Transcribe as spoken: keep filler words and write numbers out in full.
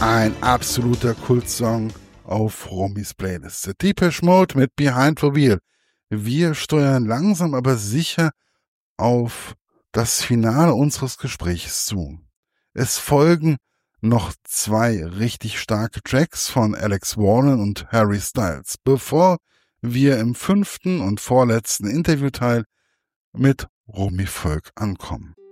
Ein absoluter Kultsong auf Romis Playlist. Depeche Mode mit Behind the Wheel. Wir steuern langsam aber sicher auf das Finale unseres Gesprächs zu. Es folgen noch zwei richtig starke Tracks von Alex Warren und Harry Styles, bevor wir im fünften und vorletzten Interviewteil mit Romy Volk ankommen.